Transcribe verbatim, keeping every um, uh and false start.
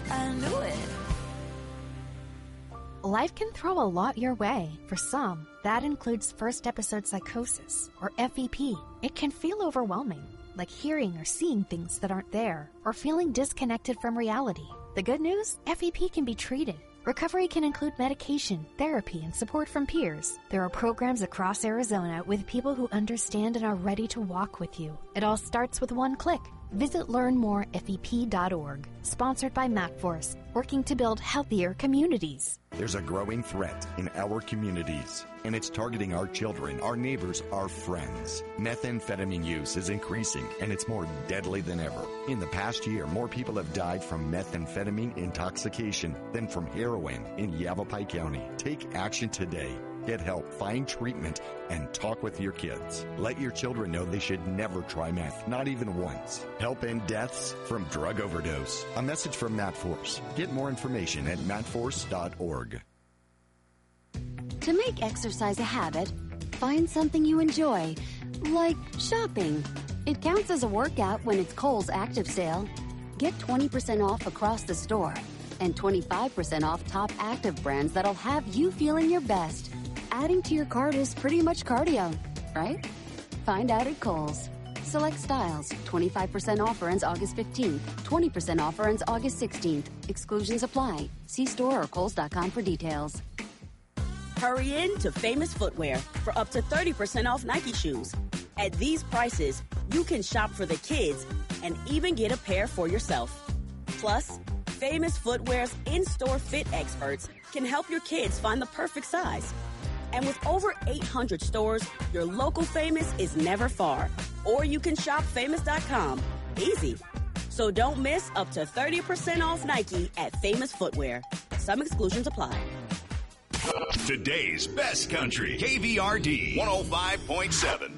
I knew it. Life can throw a lot your way. For some, that includes first episode psychosis, or F E P. It can feel overwhelming, like hearing or seeing things that aren't there, or feeling disconnected from reality. The good news? F E P can be treated. Recovery can include medication, therapy, and support from peers. There are programs across Arizona with people who understand and are ready to walk with you. It all starts with one click. Visit learn more F E P dot org. Sponsored by MacForce, working to build healthier communities. There's a growing threat in our communities, and it's targeting our children, our neighbors, our friends. Methamphetamine use is increasing, and it's more deadly than ever. In the past year, more people have died from methamphetamine intoxication than from heroin in Yavapai County. Take action today. Get help, find treatment, and talk with your kids. Let your children know they should never try meth, not even once. Help end deaths from drug overdose. A message from MatForce. Get more information at mat force dot org. To make exercise a habit, find something you enjoy, like shopping. It counts as a workout when it's Kohl's Active Sale. Get twenty percent off across the store and twenty-five percent off top active brands that'll have you feeling your best. Adding to your cart is pretty much cardio, right? Find out at Kohl's. Select styles. twenty-five percent offer ends August fifteenth. twenty percent offer ends August sixteenth. Exclusions apply. See store or kohls dot com for details. Hurry in to Famous Footwear for up to thirty percent off Nike shoes. At these prices, you can shop for the kids and even get a pair for yourself. Plus, Famous Footwear's in-store fit experts can help your kids find the perfect size. And with over eight hundred stores, your local Famous is never far. Or you can shop famous dot com. Easy. So don't miss up to thirty percent off Nike at Famous Footwear. Some exclusions apply. Today's best country, K V R D one oh five point seven.